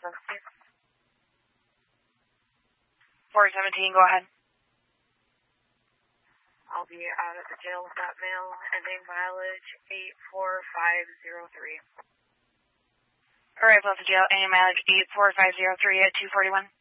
please. 417, go ahead. I'll be out at the jail with that mail, ending mileage 84503. Alright, both the jail, ending mileage 84503 at 241.